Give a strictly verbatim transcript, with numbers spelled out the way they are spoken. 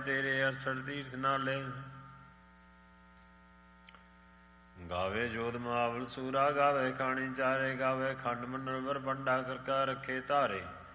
ਤੇਰੇ ਅਰਸਠ ਤੀਰਥ ਨਾਲੇ। ਗਾਵੇ ਜੋਧ ਮੁਹਾਵਲ ਸੂਰਾ, ਗਾਵੇ ਖਾਣੀ ਚਾਰੇ, ਗਾਵੇ ਖੰਡ ਮੰਡਲ ਵਰ ਬੰਡਾ ਕਰਕਾ ਰੱਖੇ ਧਾਰੇ।